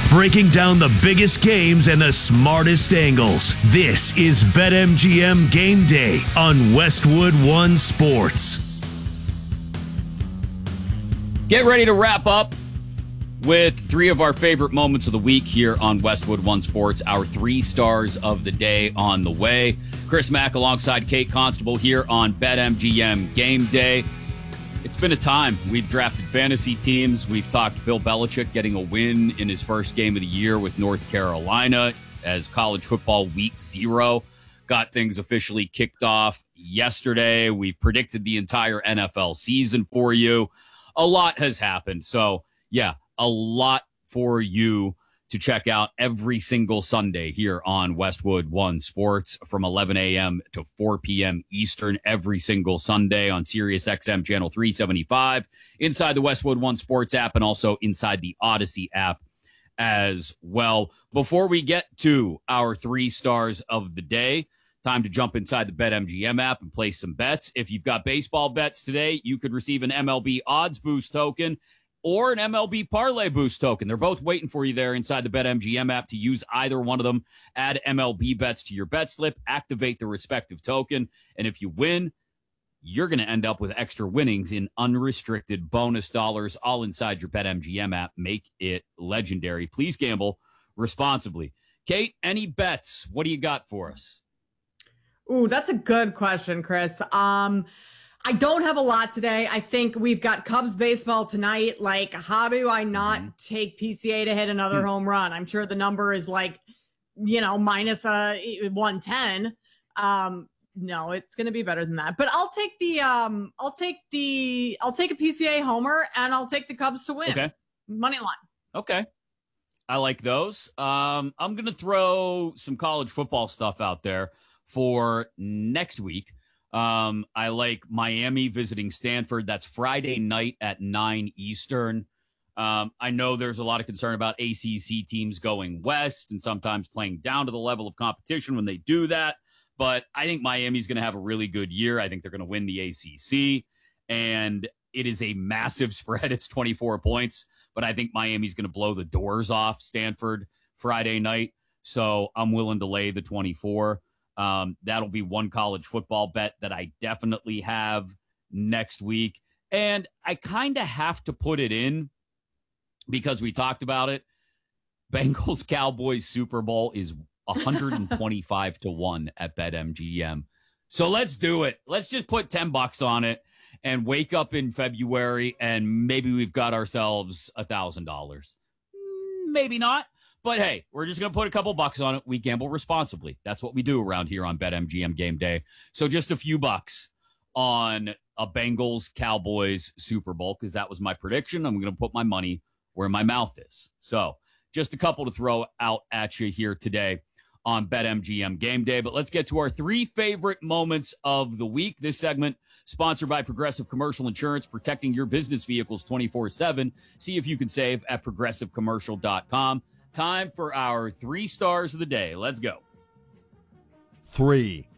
breaking down the biggest games and the smartest angles. This is BetMGM Game Day on Westwood One Sports. Get ready to wrap up with three of our favorite moments of the week here on Westwood One Sports. Our 3 stars of the day on the way. Chris Mack alongside Kate Constable here on BetMGM Game Day. It's been a time. We've drafted fantasy teams. We've talked Bill Belichick getting a win in his first game of the year with North Carolina as college football week 0 got things officially kicked off yesterday. We've predicted the entire NFL season for you. A lot has happened. So, yeah, a lot for you to check out every single Sunday here on Westwood One Sports from 11 a.m. to 4 p.m. Eastern every single Sunday on Sirius XM channel 375, inside the Westwood One Sports app, and also inside the Odyssey app as well. Before we get to our 3 stars of the day, time to jump inside the BetMGM app and place some bets. If you've got baseball bets today, you could receive an MLB Odds Boost token or an MLB Parlay Boost token. They're both waiting for you there inside the BetMGM app to use either one of them. Add MLB bets to your bet slip, activate the respective token, and if you win, you're going to end up with extra winnings in unrestricted bonus dollars, all inside your BetMGM app. Make it legendary. Please gamble responsibly. Kate, any bets? What do you got for us? Ooh, that's a good question, Chris. I don't have a lot today. I think we've got Cubs baseball tonight. Like, how do I not take PCA to hit another home run? I'm sure the number is like, minus 110. No, it's going to be better than that. But I'll take I'll take a PCA homer, and I'll take the Cubs to win. Okay. Money line. Okay. I like those. I'm going to throw some college football stuff out there for next week. I like Miami visiting Stanford. That's Friday night at 9 Eastern. I know there's a lot of concern about ACC teams going west and sometimes playing down to the level of competition when they do that. But I think Miami's going to have a really good year. I think they're going to win the ACC. And it is a massive spread. It's 24 points. But I think Miami's going to blow the doors off Stanford Friday night. So I'm willing to lay the 24. That'll be one college football bet that I definitely have next week. And I kind of have to put it in because we talked about it. Bengals Cowboys Super Bowl is 125 to 1 at BetMGM. So let's do it. Let's just put $10 on it and wake up in February and maybe we've got ourselves $1,000. Maybe not. But hey, we're just going to put a couple bucks on it. We gamble responsibly. That's what we do around here on BetMGM Game Day. So just a few bucks on a Bengals Cowboys Super Bowl because that was my prediction. I'm going to put my money where my mouth is. So just a couple to throw out at you here today on BetMGM Game Day. But let's get to our 3 favorite moments of the week. This segment sponsored by Progressive Commercial Insurance, protecting your business vehicles 24/7. See if you can save at progressivecommercial.com. Time for our 3 stars of the day. Let's go. 3.